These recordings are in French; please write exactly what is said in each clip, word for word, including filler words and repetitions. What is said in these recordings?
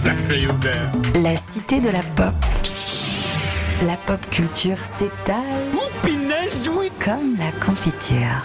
Cercueil ouvert. La cité de la pop. La pop culture s'étale. Oh, pinaise, oui. Comme la confiture.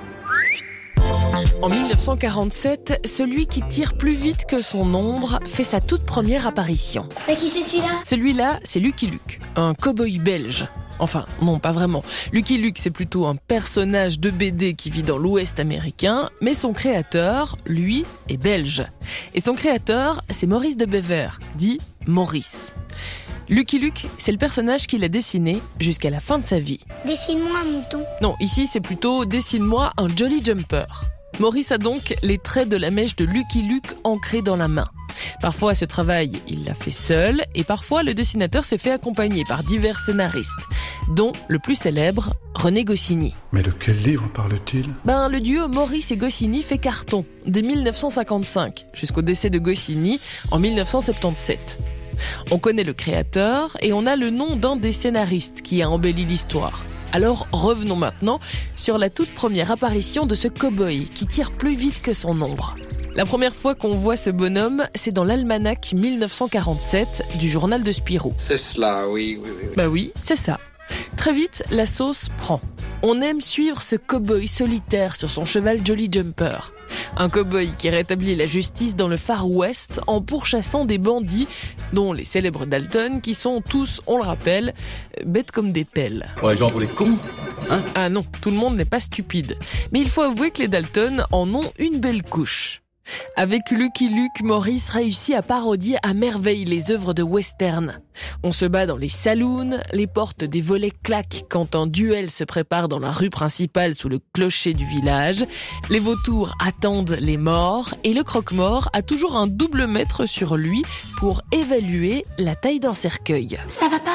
En dix-neuf cent quarante-sept, celui qui tire plus vite que son ombre fait sa toute première apparition. Mais qui c'est celui-là ? Celui-là, c'est Lucky Luke, un cow-boy belge. Enfin, non, pas vraiment. Lucky Luke, c'est plutôt un personnage de B D qui vit dans l'Ouest américain, mais son créateur, lui, est belge. Et son créateur, c'est Maurice de Bever, dit Maurice. Lucky Luke, c'est le personnage qu'il a dessiné jusqu'à la fin de sa vie. Dessine-moi un mouton. Non, ici, c'est plutôt « Dessine-moi un Jolly Jumper ». Maurice a donc les traits de la mèche de Lucky Luke ancrés dans la main. Parfois, ce travail, il l'a fait seul, et parfois, le dessinateur s'est fait accompagner par divers scénaristes, dont le plus célèbre, René Goscinny. Mais de quel livre parle-t-il ? Ben, le duo Maurice et Goscinny fait carton, dès dix-neuf cent cinquante-cinq, jusqu'au décès de Goscinny en dix-neuf cent soixante-dix-sept. On connaît le créateur, et on a le nom d'un des scénaristes qui a embelli l'histoire. Alors revenons maintenant sur la toute première apparition de ce cow-boy qui tire plus vite que son ombre. La première fois qu'on voit ce bonhomme, c'est dans l'almanach dix-neuf cent quarante-sept du journal de Spirou. C'est cela, oui, oui, oui. Bah oui, c'est ça. Très vite, la sauce prend. On aime suivre ce cow-boy solitaire sur son cheval Jolly Jumper. Un cow-boy qui rétablit la justice dans le Far West en pourchassant des bandits, dont les célèbres Dalton, qui sont tous, on le rappelle, bêtes comme des pelles. Ouais, genre pour les cons, hein ? Ah non, tout le monde n'est pas stupide. Mais il faut avouer que les Dalton en ont une belle couche. Avec Lucky Luke, Maurice réussit à parodier à merveille les œuvres de western. On se bat dans les saloons, les portes des volets claquent quand un duel se prépare dans la rue principale sous le clocher du village, les vautours attendent les morts et le croque-mort a toujours un double mètre sur lui pour évaluer la taille d'un cercueil. Ça va pas ?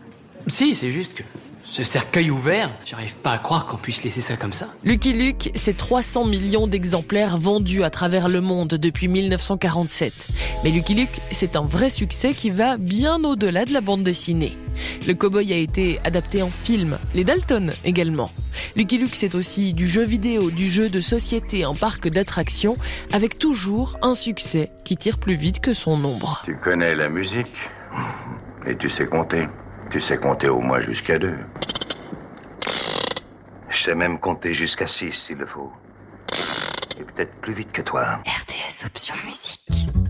Si, c'est juste que ce cercueil ouvert, j'arrive pas à croire qu'on puisse laisser ça comme ça. Lucky Luke, c'est trois cents millions d'exemplaires vendus à travers le monde depuis dix-neuf cent quarante-sept. Mais Lucky Luke, c'est un vrai succès qui va bien au-delà de la bande dessinée. Le cow-boy a été adapté en film, les Dalton également. Lucky Luke, c'est aussi du jeu vidéo, du jeu de société en parc d'attractions, avec toujours un succès qui tire plus vite que son ombre. Tu connais la musique et tu sais compter. Tu sais compter au moins jusqu'à deux. Je sais même compter jusqu'à six s'il le faut. Et peut-être plus vite que toi. R D S Option Musique.